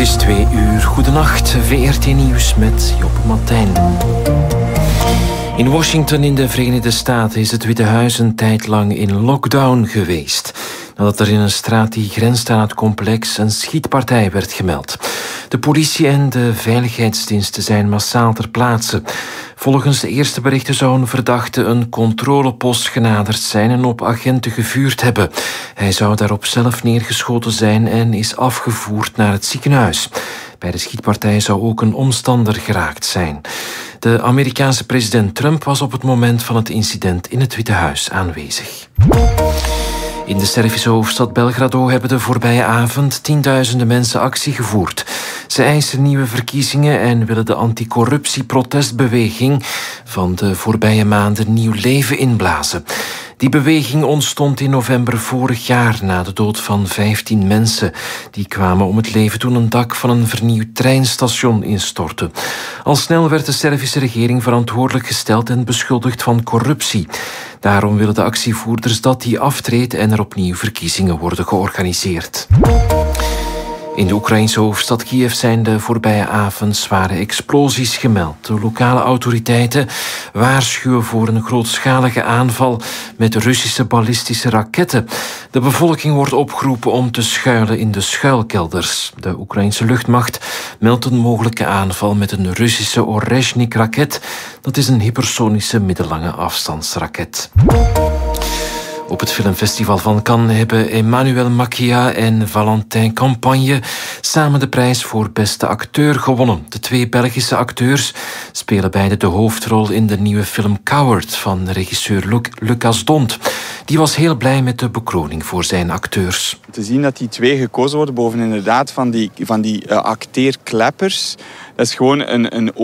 is 2 uur. Goedenacht, VRT Nieuws met Job Matijn. In Washington in de Verenigde Staten is het Witte Huis een tijd lang in lockdown geweest, nadat er in een straat die grenst aan het complex een schietpartij werd gemeld. De politie en de veiligheidsdiensten zijn massaal ter plaatse. Volgens de eerste berichten zou een verdachte een controlepost genaderd zijn en op agenten gevuurd hebben. Hij zou daarop zelf neergeschoten zijn en is afgevoerd naar het ziekenhuis. Bij de schietpartij zou ook een omstander geraakt zijn. De Amerikaanse president Trump was op het moment van het incident in het Witte Huis aanwezig. In de Servische hoofdstad Belgrado hebben de voorbije avond tienduizenden mensen actie gevoerd. Ze eisen nieuwe verkiezingen en willen de anticorruptie-protestbeweging van de voorbije maanden nieuw leven inblazen. Die beweging ontstond in november vorig jaar na de dood van 15 mensen. Die kwamen om het leven toen een dak van een vernieuwd treinstation instortte. Al snel werd de Servische regering verantwoordelijk gesteld en beschuldigd van corruptie. Daarom willen de actievoerders dat die aftreedt en er opnieuw verkiezingen worden georganiseerd. In de Oekraïnse hoofdstad Kiev zijn de voorbije avond zware explosies gemeld. De lokale autoriteiten waarschuwen voor een grootschalige aanval met Russische ballistische raketten. De bevolking wordt opgeroepen om te schuilen in de schuilkelders. De Oekraïnse luchtmacht meldt een mogelijke aanval met een Russische Orezhnik-raket. Dat is een hypersonische middellange afstandsraket. Op het filmfestival van Cannes hebben Emmanuel Macchia en Valentin Campagne samen de prijs voor beste acteur gewonnen. De 2 Belgische acteurs spelen beide de hoofdrol in de nieuwe film Coward van regisseur Lucas Dont. Die was heel blij met de bekroning voor zijn acteurs. Te zien dat die 2 gekozen worden boven inderdaad van die acteerkleppers. Dat is gewoon een